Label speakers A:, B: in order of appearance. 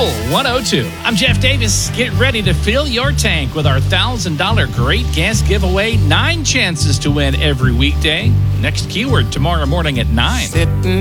A: Cool 102. I'm Jeff Davis. Get ready to fill your tank with our $1,000 Great Gas Giveaway. 9 chances to win every weekday. Next keyword tomorrow morning at 9.
B: Sitting